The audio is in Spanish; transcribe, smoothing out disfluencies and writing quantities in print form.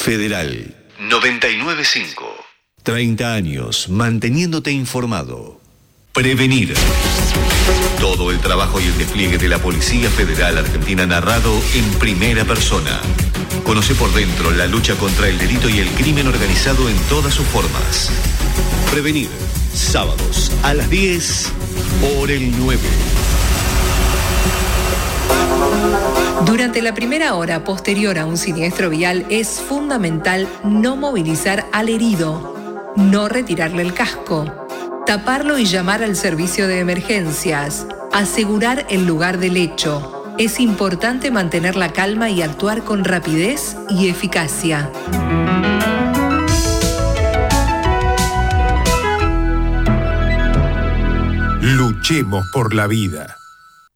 Federal 995. 30 años manteniéndote informado. Prevenir. Todo el trabajo y el despliegue de la Policía Federal Argentina narrado en primera persona. Conoce por dentro la lucha contra el delito y el crimen organizado en todas sus formas. Prevenir. Sábados a las 10 por el 9. Durante la primera hora posterior a un siniestro vial es fundamental no movilizar al herido, no retirarle el casco, taparlo y llamar al servicio de emergencias, asegurar el lugar del hecho. Es importante mantener la calma y actuar con rapidez y eficacia. Luchemos por la vida.